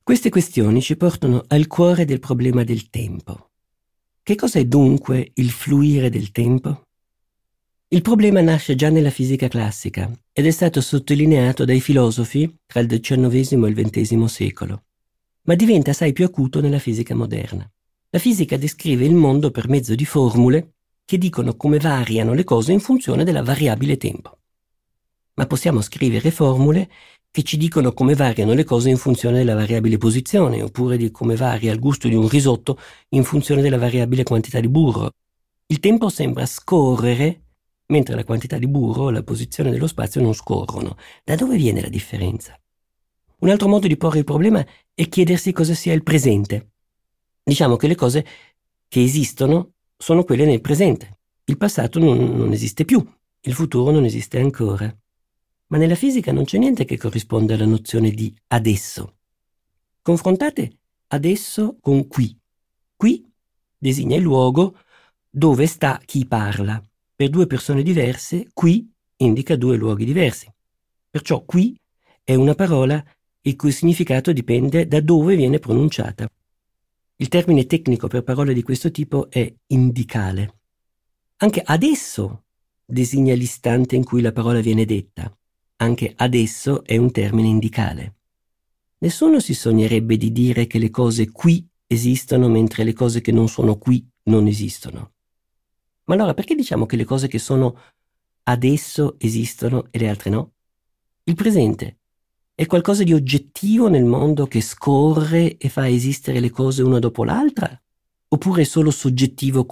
Queste questioni ci portano al cuore del problema del tempo. Che cos'è dunque il fluire del tempo? Il problema nasce già nella fisica classica ed è stato sottolineato dai filosofi tra il XIX e il XX secolo, ma diventa assai più acuto nella fisica moderna. La fisica descrive il mondo per mezzo di formule che dicono come variano le cose in funzione della variabile tempo. Ma possiamo scrivere formule che ci dicono come variano le cose in funzione della variabile posizione, oppure di come varia il gusto di un risotto in funzione della variabile quantità di burro. Il tempo sembra scorrere, mentre la quantità di burro e la posizione dello spazio non scorrono. Da dove viene la differenza? Un altro modo di porre il problema è chiedersi cosa sia il presente. Diciamo che le cose che esistono sono quelle nel presente. Il passato non esiste più, il futuro non esiste ancora. Ma nella fisica non c'è niente che corrisponda alla nozione di adesso. Confrontate adesso con qui. Qui designa il luogo dove sta chi parla. Per due persone diverse, qui indica due luoghi diversi. Perciò qui è una parola il cui significato dipende da dove viene pronunciata. Il termine tecnico per parole di questo tipo è indicale. Anche adesso designa l'istante in cui la parola viene detta. Anche adesso è un termine indicale. Nessuno si sognerebbe di dire che le cose qui esistono mentre le cose che non sono qui non esistono. Ma allora perché diciamo che le cose che sono adesso esistono e le altre no? Il presente è qualcosa di oggettivo nel mondo che scorre e fa esistere le cose una dopo l'altra? Oppure è solo soggettivo